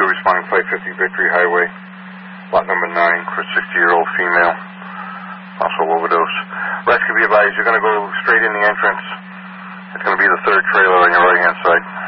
responding 550 Victory Highway, lot number 9 for a 60-year-old female, also overdose. Rescue, be advised, you're going to go straight in the entrance. It's going to be the third trailer on your right-hand side.